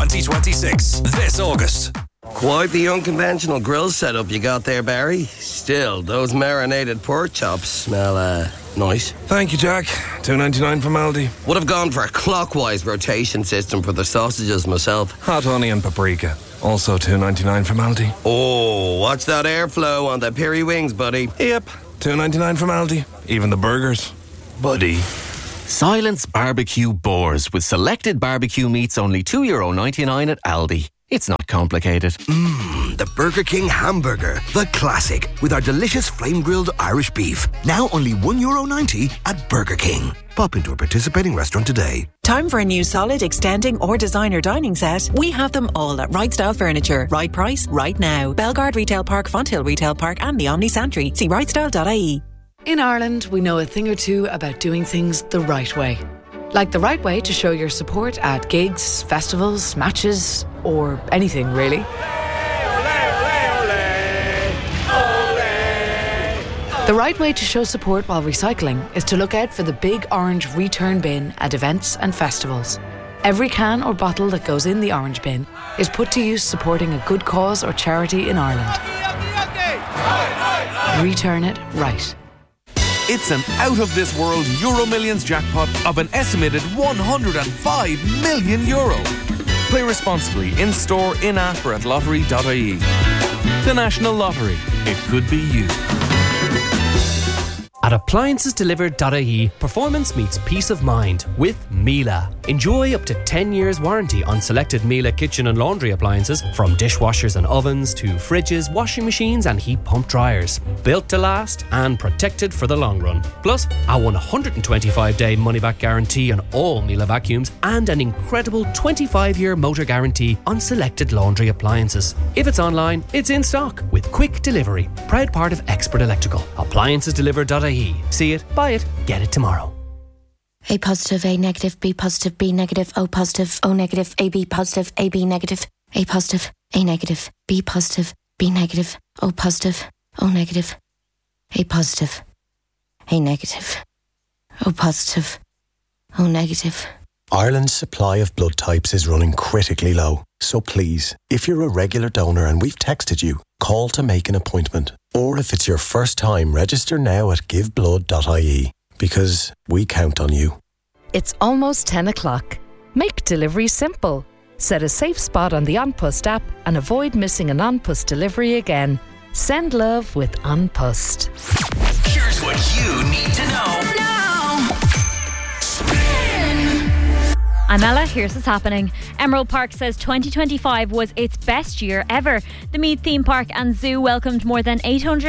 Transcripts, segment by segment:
2026, this August. Quite the unconventional grill setup you got there, Barry. Still, those marinated pork chops smell, nice. Thank you, Jack. $2.99 from Aldi. Would have gone for a clockwise rotation system for the sausages myself. Hot honey and paprika. Also $2.99 from Aldi. Oh, watch that airflow on the peri wings, buddy. Yep, $2.99 from Aldi. Even the burgers. Buddy. Silence Barbecue Boars with selected barbecue meats only €2.99 at Aldi. It's not complicated. The Burger King hamburger, the classic, with our delicious flame-grilled Irish beef. Now only €1.90 at Burger King. Pop into a participating restaurant today. Time for a new solid, extending or designer dining set? We have them all at Right Style Furniture. Right price, right now. Belgard Retail Park, Fonthill Retail Park and the Omni Santry. See rightstyle.ie. In Ireland, we know a thing or two about doing things the right way. Like the right way to show your support at gigs, festivals, matches, or anything really. The right way to show support while recycling is to look out for the big orange return bin at events and festivals. Every can or bottle that goes in the orange bin is put to use supporting a good cause or charity in Ireland. Return it right. It's an out-of-this-world Euro Millions jackpot of an estimated €105 million. Play responsibly in-store, in-app or at lottery.ie. The National Lottery. It could be you. At AppliancesDelivered.ie, performance meets peace of mind with Miele. Enjoy up to 10 years warranty on selected Miele kitchen and laundry appliances, from dishwashers and ovens to fridges, washing machines and heat pump dryers. Built to last and protected for the long run. Plus, a 125-day money-back guarantee on all Miele vacuums and an incredible 25-year motor guarantee on selected laundry appliances. If it's online, it's in stock with quick delivery. Proud part of Expert Electrical. AppliancesDelivered.ie. See it, buy it, get it tomorrow. A positive, A negative, B positive, B negative, O positive, O negative, AB positive, AB negative, A positive, A negative, B positive, B negative, O positive, O negative, A positive, A negative, O positive, O negative. Ireland's supply of blood types is running critically low. So please, if you're a regular donor and we've texted you, call to make an appointment. Or if it's your first time, register now at giveblood.ie, because we count on you. It's almost 10 o'clock. Make delivery simple. Set a safe spot on the An Post app and avoid missing an An Post delivery again. Send love with An Post. Here's what you need to know. I'm Ella, here's what's happening. Emerald Park says 2025 was its best year ever. The Meath Theme Park and Zoo welcomed more than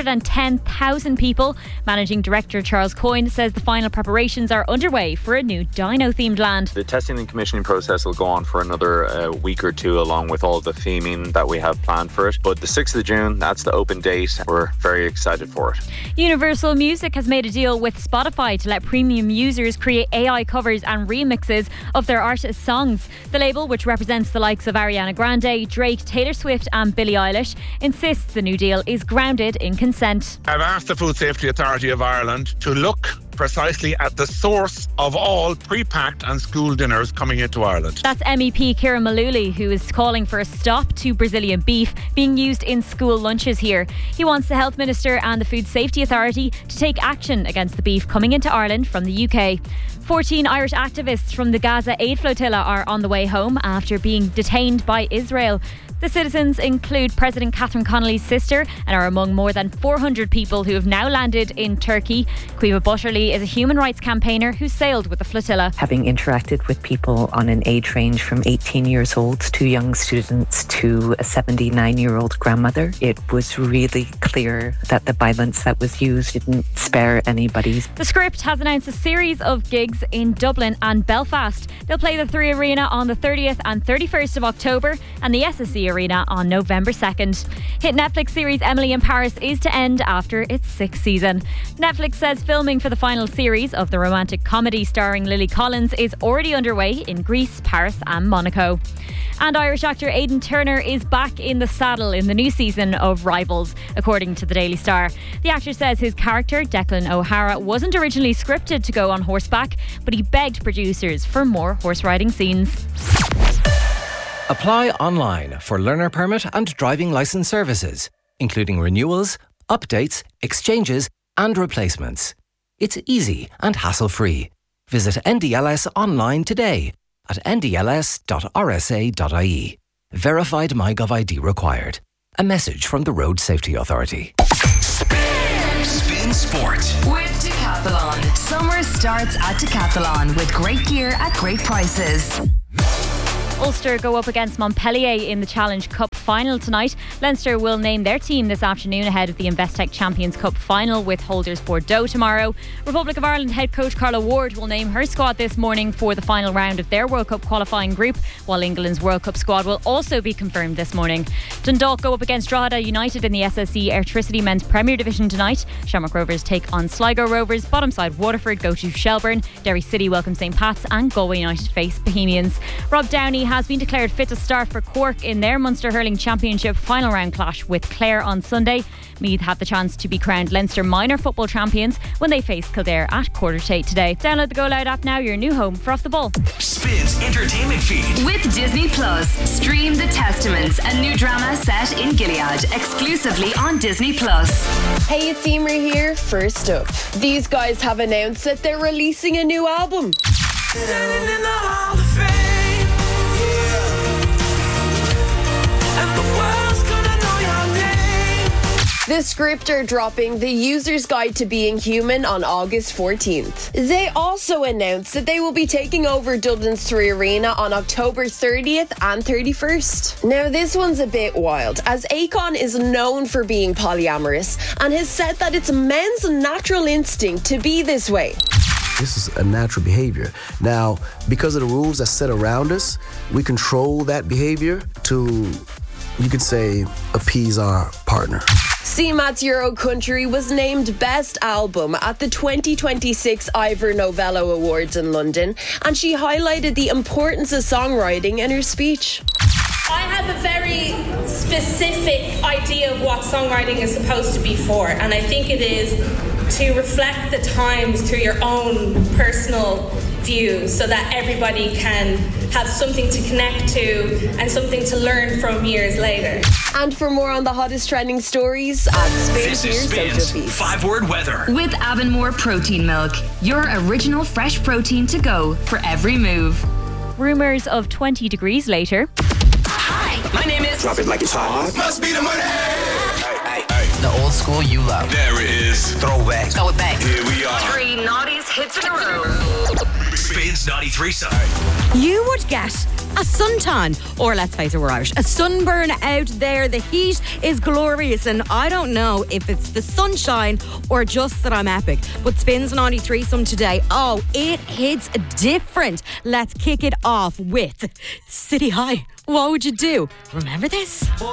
810,000 people. Managing Director Charles Coyne says the final preparations are underway for a new dino-themed land. The testing and commissioning process will go on for another week or two, along with all the theming that we have planned for it. But the 6th of June, that's the open date. We're very excited for it. Universal Music has made a deal with Spotify to let premium users create AI covers and remixes of their artists' songs. The label, which represents the likes of Ariana Grande, Drake, Taylor Swift and Billie Eilish, insists the new deal is grounded in consent. I've asked the Food Safety Authority of Ireland to look precisely at the source of all pre-packed and school dinners coming into Ireland. That's MEP Kieran Malooly, who is calling for a stop to Brazilian beef being used in school lunches here. He wants the Health Minister and the Food Safety Authority to take action against the beef coming into Ireland from the UK. 14 Irish activists from the Gaza Aid Flotilla are on the way home after being detained by Israel. The citizens include President Catherine Connolly's sister and are among more than 400 people who have now landed in Turkey. Quiva Butterly is a human rights campaigner who sailed with the flotilla. Having interacted with people on an age range from 18 years old to young students to a 79-year-old grandmother, it was really clear that the violence that was used didn't spare anybody. The Script has announced a series of gigs in Dublin and Belfast. They'll play the Three Arena on the 30th and 31st of October and the SSE Arena on November 2nd. Hit Netflix series Emily in Paris is to end after its 6th season. Netflix says filming for the final series of the romantic comedy starring Lily Collins is already underway in Greece, Paris and Monaco. And Irish actor Aidan Turner is back in the saddle in the new season of Rivals, according to the Daily Star. The actor says his character, Declan O'Hara, wasn't originally scripted to go on horseback, but he begged producers for more horse riding scenes. Apply online for learner permit and driving licence services, including renewals, updates, exchanges and replacements. It's easy and hassle-free. Visit NDLS online today at ndls.rsa.ie. Verified MyGov ID required. A message from the Road Safety Authority. Spin Sport with Decathlon. Summer starts at Decathlon with great gear at great prices. Ulster go up against Montpellier in the Challenge Cup final tonight. Leinster will name their team this afternoon ahead of the Investec Champions Cup final with holders Bordeaux tomorrow. Republic of Ireland head coach Carla Ward will name her squad this morning for the final round of their World Cup qualifying group, while England's World Cup squad will also be confirmed this morning. Dundalk go up against Drogheda United in the SSE Airtricity Men's Premier Division tonight. Shamrock Rovers take on Sligo Rovers. Bottom side Waterford go to Shelbourne. Derry City welcome St Pat's, and Galway United face Bohemians. Rob Downey has been declared fit to start for Cork in their Munster Hurling Championship final round clash with Clare on Sunday. Meath have the chance to be crowned Leinster minor football champions when they face Kildare at Quartertate today. Download the Go Loud app now, your new home for Off the Ball. Spins entertainment feed with Disney Plus. Stream The Testaments, a new drama set in Gilead, exclusively on Disney Plus. Hey, it's Emer here. First up, these guys have announced that they're releasing a new album. The Script are dropping The User's Guide to Being Human on August 14th. They also announced that they will be taking over Dublin's 3 Arena on October 30th and 31st. Now this one's a bit wild, as Akon is known for being polyamorous and has said that it's men's natural instinct to be this way. This is a natural behavior. Now, because of the rules that set around us, we control that behavior to, you could say, appease our partner. CMAT's Euro Country was named Best Album at the 2026 Ivor Novello Awards in London, and she highlighted the importance of songwriting in her speech. I have a very specific idea of what songwriting is supposed to be for, and I think it is to reflect the times through your own personal views so that everybody can have something to connect to and something to learn from years later. And for more on the hottest trending stories, This is Spins 5-word weather with Avonmore Protein Milk, your original fresh protein to go for every move. Rumours of 20 degrees later. Hi, my name is. Drop it like it's hot. Must be the money. The old school you love. There it is. Throwback. Throw it back. Here we are. 3 naughties hits in a row. Spins 93 side. You would get a suntan, or let's face it, we're Irish, a sunburn out there. The heat is glorious, and I don't know if it's the sunshine or just that I'm epic, but Spins 93 some today. Oh, it hits different. Let's kick it off with City High. What would you do? Remember this?